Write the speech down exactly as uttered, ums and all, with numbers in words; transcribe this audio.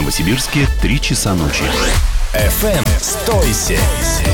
Новосибирске три часа ночи. эф эм сто семь.